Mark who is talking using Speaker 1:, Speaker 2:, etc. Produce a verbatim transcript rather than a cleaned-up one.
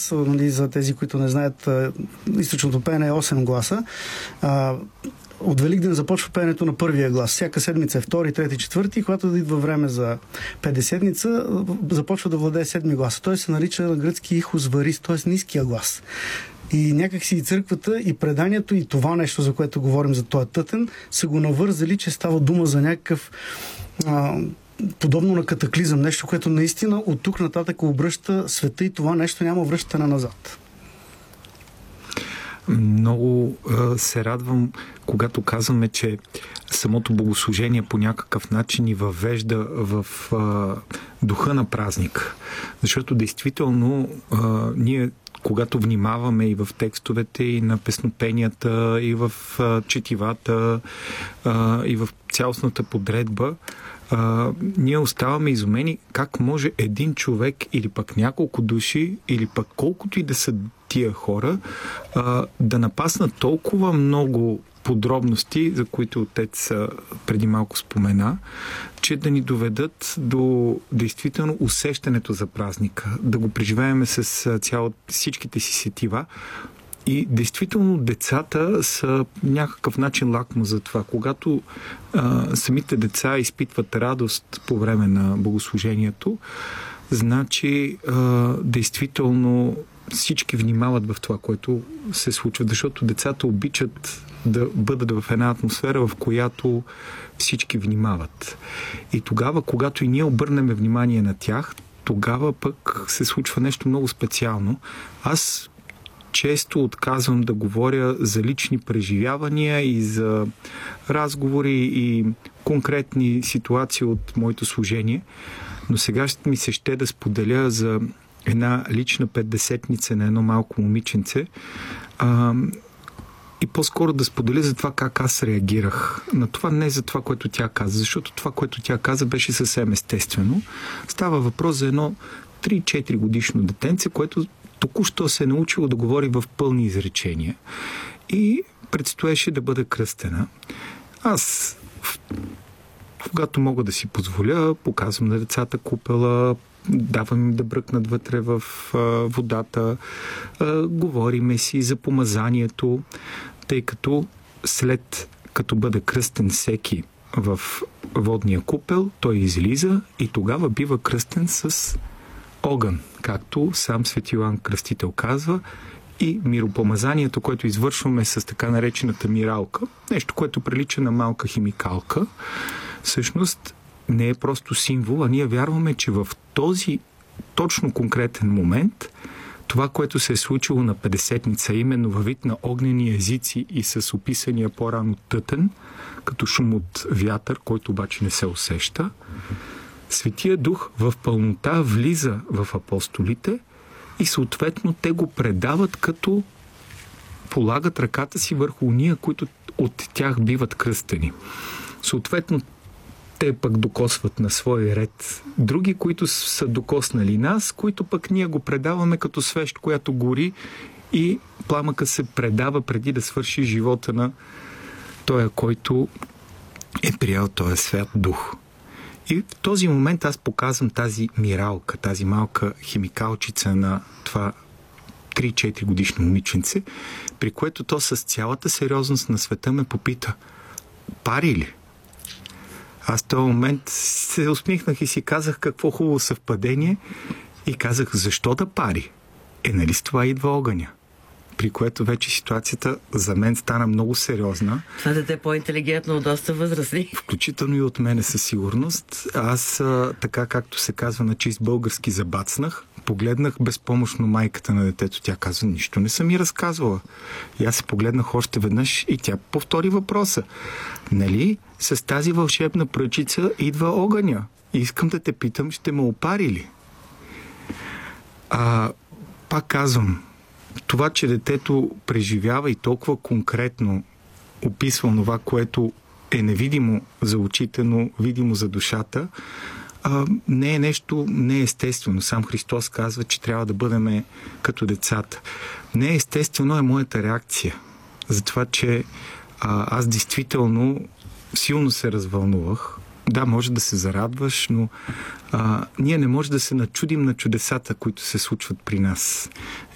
Speaker 1: глас, нали, за тези, които не знаят, източното пеене е осем гласа. А, от Великден започва пеенето на първия глас. Всяка седмица е втори, трети, четвърти, когато да идва време за петдесетница, започва да владее седми гласа. Той се нарича на гръцки ихус варис, т.е. ниския глас. И някакси и църквата, и преданието, и това нещо, за което говорим, за този тътен, са го навързали, че става дума за някакъв а, подобно на катаклизъм, нещо, което наистина от тук нататък обръща света и това нещо няма връщане назад.
Speaker 2: Много а, се радвам, когато казваме, че самото богослужение по някакъв начин ни въвежда в а, духа на празник. Защото действително а, ние, когато внимаваме и в текстовете, и на песнопенията, и в а, четивата, а, и в цялостната подредба, а, ние оставаме изумени как може един човек или пък няколко души, или пък колкото и да са тия хора, а, да напаснат толкова много подробности, за които отец преди малко спомена, че да ни доведат до действително усещането за празника, да го преживееме с цяло, всичките си сетива. И действително децата са някакъв начин лакмо за това. Когато а, самите деца изпитват радост по време на богослужението, значи а, действително всички внимават в това, което се случва, защото децата обичат да бъдат в една атмосфера, в която всички внимават. И тогава, когато и ние обърнем внимание на тях, тогава пък се случва нещо много специално. Аз често отказвам да говоря за лични преживявания и за разговори и конкретни ситуации от моето служение, но сега ще ми се ще да споделя за една лична петдесетница на едно малко момиченце а, и по-скоро да споделя за това как аз реагирах на това, не за това, което тя каза, защото това, което тя каза, беше съвсем естествено. Става въпрос за едно три-четири годишно детенце, което току-що се е научило да говори в пълни изречения и предстоеше да бъде кръстена. Аз, когато мога да си позволя, показвам на децата купела, давам им да бръкнат вътре в а, водата, а, говориме си за помазанието, тъй като след като бъде кръстен всеки в водния купел, той излиза и тогава бива кръстен с огън, както сам свети Йоан Кръстител казва, и миропомазанието, което извършваме с така наречената миралка, нещо, което прилича на малка химикалка, всъщност не е просто символ, а ние вярваме, че в този точно конкретен момент това, което се е случило на Петдесетница, именно във вид на огнени езици и с описания по-рано тътен, като шум от вятър, който обаче не се усеща, Светия Дух в пълнота влиза в апостолите и съответно те го предават, като полагат ръката си върху уния, които от тях биват кръстени. Съответно, те пък докосват на свой ред други, които са докоснали нас, които пък ние го предаваме като свещ, която гори и пламъка се предава преди да свърши живота на тоя, който е приял този свят дух. И в този момент аз показвам тази миралка, тази малка химикалчица на това три-четири годишно момиченце, при което то с цялата сериозност на света ме попита: пари ли? Аз в този момент се усмихнах и си казах какво хубаво съвпадение и казах: защо да пари? Е, нали с това идва огъня? При което вече ситуацията за мен стана много сериозна.
Speaker 3: Това дете е по-интелигентно от доста възрастни.
Speaker 2: Включително и от мене със сигурност. Аз, така както се казва на чист български, забацнах, погледнах безпомощно майката на детето. Тя казва: нищо не съм ми разказвала. И аз се погледнах още веднъж и тя повтори въпроса: нали с тази вълшебна пръчица идва огъня? И искам да те питам, ще ме опари ли? А, пак казвам, това, че детето преживява и толкова конкретно описва това, което е невидимо за очите, но видимо за душата, а, не е нещо неестествено. Сам Христос казва, че трябва да бъдем като децата. Неестествено е моята реакция за това, че а, аз действително силно се развълнувах. Да, може да се зарадваш, но а, ние не може да се начудим на чудесата, които се случват при нас.